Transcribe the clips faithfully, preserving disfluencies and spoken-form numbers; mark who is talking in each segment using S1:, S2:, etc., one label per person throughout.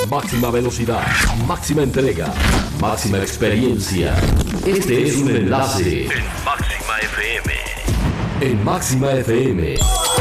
S1: Máxima velocidad, máxima entrega, máxima experiencia. Este es un enlace
S2: en Máxima F M.
S1: En Máxima F M.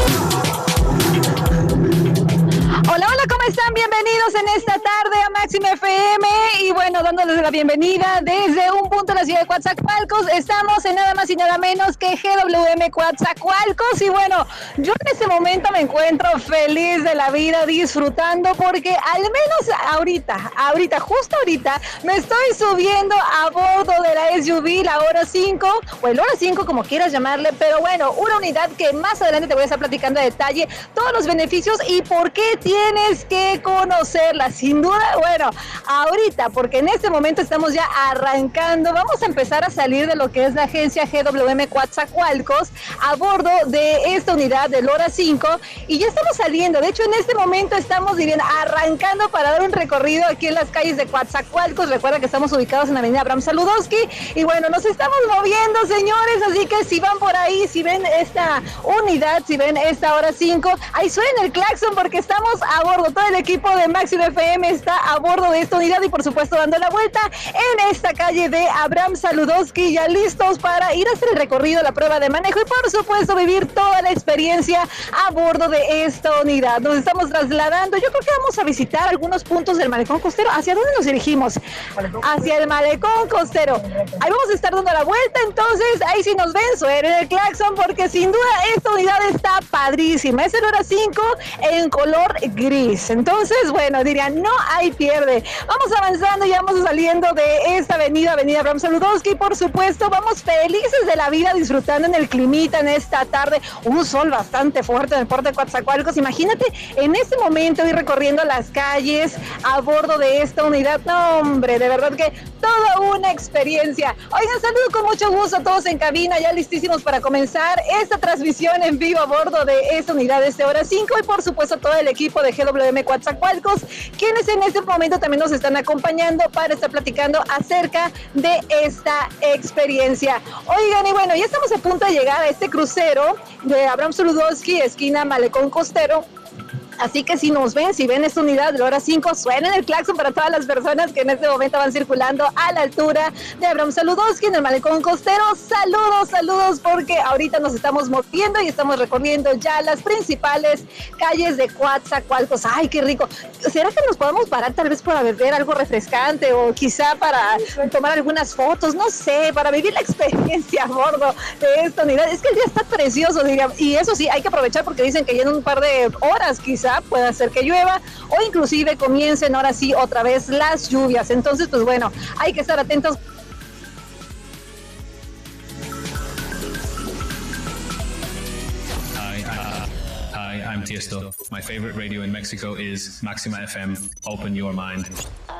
S3: Hola, hola, ¿cómo están? Bienvenidos en esta tarde a Máxima F M y bueno, dándoles la bienvenida desde un punto de la ciudad de Coatzacoalcos. Estamos en nada más y nada menos que G W M Coatzacoalcos y bueno, yo en este momento me encuentro feliz de la vida, disfrutando porque al menos ahorita, ahorita, justo ahorita, me estoy subiendo a bordo de la S U V, la Hora cinco, o el Hora cinco como quieras llamarle, pero bueno, una unidad que más adelante te voy a estar platicando a detalle todos los beneficios y por qué tienes que conocerla, sin duda, bueno, ahorita, porque en este momento estamos ya arrancando, vamos a empezar a salir de lo que es la agencia G W M Coatzacoalcos a bordo de esta unidad del Hora cinco y ya estamos saliendo. De hecho, en este momento estamos viviendo, arrancando para dar un recorrido aquí en las calles de Coatzacoalcos. Recuerda que estamos ubicados en la avenida Abraham Saludowski y bueno, nos estamos moviendo, señores, así que si van por ahí, si ven esta unidad, si ven esta Hora cinco, ahí suena el claxon porque estamos a bordo, todo el equipo de Máxima F M está a bordo de esta unidad y por supuesto dando la vuelta en esta calle de Abraham Saludowski, ya listos para ir a hacer el recorrido, la prueba de manejo y por supuesto vivir toda la experiencia a bordo de esta unidad. Nos estamos trasladando, yo creo que vamos a visitar algunos puntos del malecón costero. ¿Hacia dónde nos dirigimos? Hacia el malecón costero. Ahí vamos a estar dando la vuelta, entonces ahí sí nos ven, suenen el claxon porque sin duda esta unidad está padrísima. Es el Hora cinco en color gris. Entonces, bueno, dirían, no hay pierde. Vamos avanzando y vamos saliendo de esta avenida, avenida Abraham Saludowski, y por supuesto, vamos felices de la vida, disfrutando en el climita en esta tarde. Un sol bastante fuerte en el puerto de Coatzacoalcos. Imagínate, en este momento ir recorriendo las calles a bordo de esta unidad. No, hombre, de verdad que toda una experiencia. Oigan, saludo con mucho gusto a todos en cabina, ya listísimos para comenzar esta transmisión en vivo a bordo de esta unidad de este Hora cinco y por supuesto todo el equipo de G W M Coatzacoalcos, quienes en este momento también nos están acompañando para estar platicando acerca de esta experiencia. Oigan, y bueno, ya estamos a punto de llegar a este crucero de Abraham Saludowski, esquina Malecón Costero. Así que si nos ven, si ven esta unidad de la Hora cinco, suenen el claxon para todas las personas que en este momento van circulando a la altura de Abraham Saludowski en el malecón costero. Saludos, saludos, porque ahorita nos estamos moviendo y estamos recorriendo ya las principales calles de Coatzacoalcos. ¡Ay, qué rico! ¿Será que nos podemos parar tal vez para beber algo refrescante o quizá para tomar algunas fotos? No sé, para vivir la experiencia a bordo de esta unidad. Es que el día está precioso, diría, y eso sí, hay que aprovechar porque dicen que ya en un par de horas quizá puede hacer que llueva o inclusive comiencen ahora sí otra vez las lluvias. Entonces, pues bueno, hay que estar atentos.
S4: Hi, uh, hi, I'm Tiesto. My favorite radio in Mexico is Maxima F M. Open your mind.